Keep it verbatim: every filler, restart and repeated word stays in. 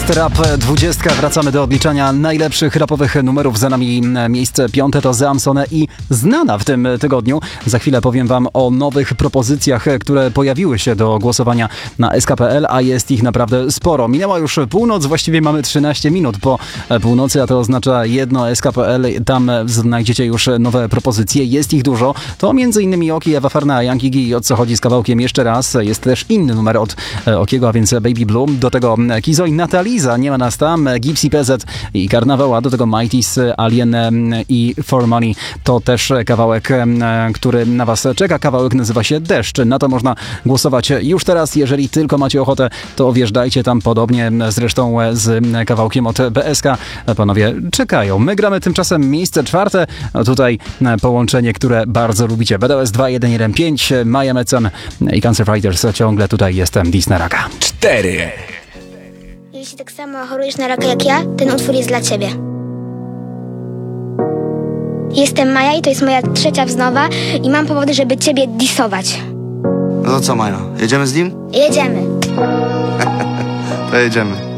After Rap dwudziestka. Wracamy do odliczania najlepszych rapowych numerów. Za nami miejsce piąte to Zamsone i Znana w tym tygodniu. Za chwilę powiem wam o nowych propozycjach, które pojawiły się do głosowania na S K P L, a jest ich naprawdę sporo. Minęła już północ, właściwie mamy trzynaście minut po północy, a to oznacza jedno S K P L. Tam znajdziecie już nowe propozycje. Jest ich dużo. To między innymi Oki, Ewa Farna, Yankee G. O co chodzi z kawałkiem jeszcze raz. Jest też inny numer od Okiego, a więc Baby Blue. Do tego Kizo i Nataliza, Nie ma nas tam, Gipsy P Z i Karnawał, a do tego Mighty's, Alien i For Money. To też kawałek, który na was czeka. Kawałek nazywa się Deszcz. Na to można głosować już teraz. Jeżeli tylko macie ochotę, to wjeżdżajcie tam, podobnie zresztą z kawałkiem od B S K. Panowie czekają. My gramy tymczasem miejsce czwarte. Tutaj połączenie, które bardzo lubicie. B D S dwa jeden jeden pięć, Maja Mecen i Cancer Fighters. Ciągle tutaj jestem, Dis na raka. cztery. Jeśli tak samo chorujesz na raka jak ja, ten utwór jest dla ciebie. Jestem Maja i to jest moja trzecia wznowa i mam powody, żeby ciebie disować. No to co, Maja? Jedziemy z nim? Jedziemy. To jedziemy.